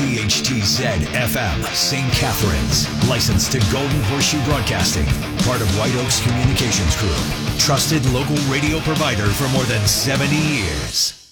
WPHTZ FM, St. Catharines. Licensed to Golden Horseshoe Broadcasting. Part of White Oaks Communications Group. Trusted local radio provider for more than 70 years.